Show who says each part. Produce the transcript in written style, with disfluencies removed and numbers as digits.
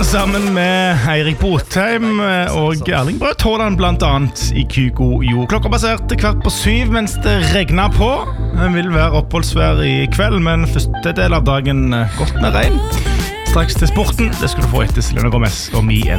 Speaker 1: sammen med Eirik Botheim og Erling Braut Haaland blant annet i Kygo Jo. Klokka passerte 6:15 mens det regnet på. Det vil være oppholdsvær i kveld, men første del av dagen godt med regn. Straks til sporten, det skal du få etter Selena Gomez og Me